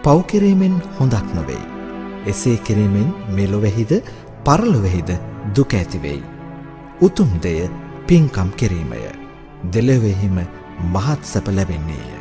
පව් කිරීමෙන් හොඳක් නොවේ. එසේ කිරීමෙන් මෙලොවෙහිද පරලොවෙහිද දුක ඇති වෙයි. උතුම් දෙය පින්කම් කිරීමය. දෙලොවෙහිම මහත් සැප ලැබෙන්නේය.